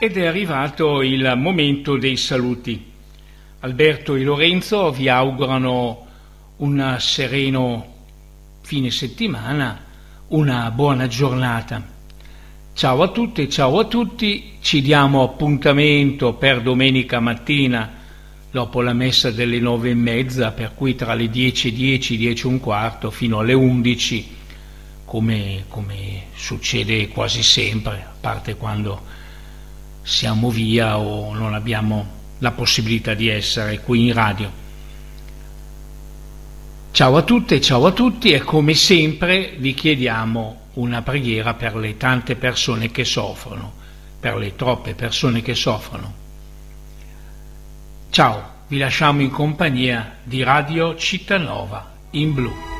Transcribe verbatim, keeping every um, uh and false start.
ed è arrivato il momento dei saluti. Alberto e Lorenzo vi augurano un sereno fine settimana, una buona giornata. Ciao a tutte e ciao a tutti, ci diamo appuntamento per domenica mattina dopo la messa delle nove e mezza, per cui tra le dieci e dieci, dieci e un quarto fino alle undici, come, come succede quasi sempre, a parte quando siamo via o non abbiamo la possibilità di essere qui in radio. Ciao a tutte, ciao a tutti e come sempre vi chiediamo una preghiera per le tante persone che soffrono, per le troppe persone che soffrono. Ciao, vi lasciamo in compagnia di Radio Cittanova in blu.